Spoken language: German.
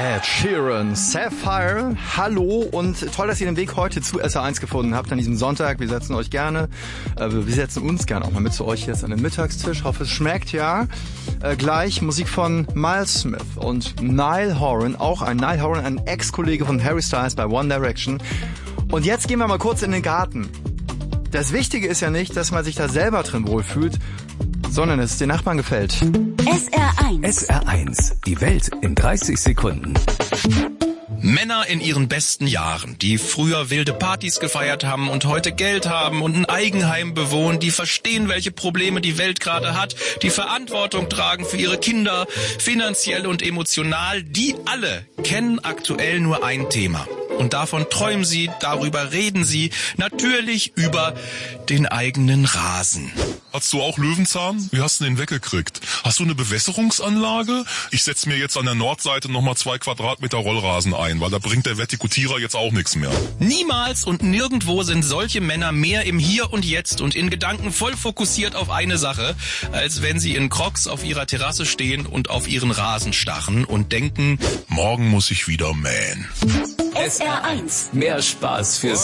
Ed Sheeran, Sapphire, hallo und toll, dass ihr den Weg heute zu SR1 gefunden habt an diesem Sonntag. Wir setzen uns gerne auch mal mit zu euch jetzt an den Mittagstisch. Hoffe, es schmeckt, ja. Gleich Musik von Miles Smith und Niall Horan, ein Ex-Kollege von Harry Styles bei One Direction. Und jetzt gehen wir mal kurz in den Garten. Das Wichtige ist ja nicht, dass man sich da selber drin wohlfühlt, sondern dass es den Nachbarn gefällt. SR1. SR1. Die Welt in 30 Sekunden. Männer in ihren besten Jahren, die früher wilde Partys gefeiert haben und heute Geld haben und ein Eigenheim bewohnen, die verstehen, welche Probleme die Welt gerade hat, die Verantwortung tragen für ihre Kinder, finanziell und emotional, die alle kennen aktuell nur ein Thema. Und davon träumen sie, darüber reden sie, natürlich über den eigenen Rasen. Hast du auch Löwenzahn? Wie hast du den weggekriegt? Hast du eine Bewässerungsanlage? Ich setze mir jetzt an der Nordseite nochmal 2 Quadratmeter Rollrasen ein, weil da bringt der Vertikutierer jetzt auch nichts mehr. Niemals und nirgendwo sind solche Männer mehr im Hier und Jetzt und in Gedanken voll fokussiert auf eine Sache, als wenn sie in Crocs auf ihrer Terrasse stehen und auf ihren Rasen starren und denken, morgen muss ich wieder mähen. SR1. Mehr Spaß fürs